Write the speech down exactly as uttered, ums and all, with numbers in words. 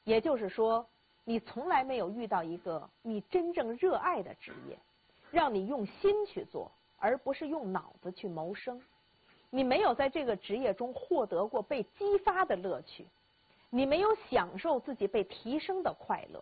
也就是说，你从来没有遇到一个你真正热爱的职业，让你用心去做，而不是用脑子去谋生。你没有在这个职业中获得过被激发的乐趣，你没有享受自己被提升的快乐，